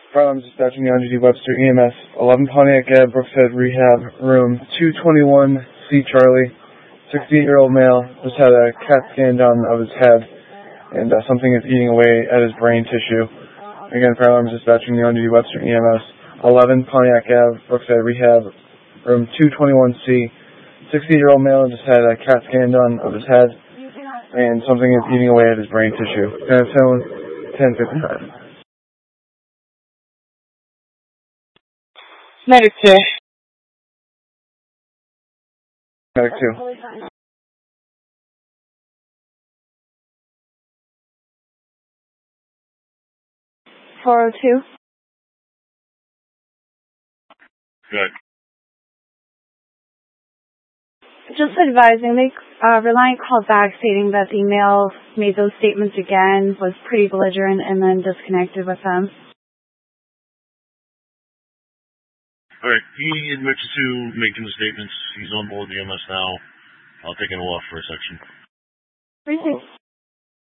Farms dispatching the on-duty Webster EMS, 11 Pontiac Ave, Brookside Rehab, room 221C Charlie. 68-year-old male just had a CAT scan done of his head, and something is eating away at his brain tissue. Again, Fire Alarms dispatching the on-duty Webster EMS, 11 Pontiac Ave, Brookside Rehab, room 221C. 68-year-old male just had a CAT scan done of his head, and something is eating away at his brain tissue. Phone 1059. Medic 2. Medic 2. 402. Good. Just advising, Reliant called back stating that the male made those statements again, was pretty belligerent, and then disconnected with them. Alright, he admits to making the statements. He's on board the MS now. I'll take him off for a section. Appreciate it.